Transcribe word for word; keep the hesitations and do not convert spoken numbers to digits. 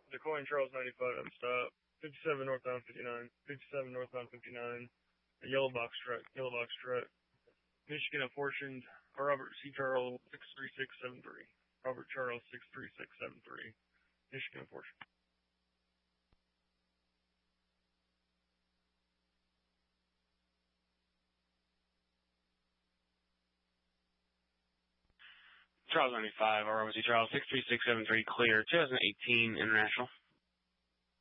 DeCoin Charles ninety-five, stop. fifty-seven northbound fifty-nine. fifty-seven northbound fifty-nine. A yellow box truck. Yellow box truck. Michigan apportioned. Robert C. Charles six three six seven three. Robert Charles six three six seven three. Michigan apportioned. Charles ninety-five, R O C Charles six three six seven three, clear. twenty eighteen International.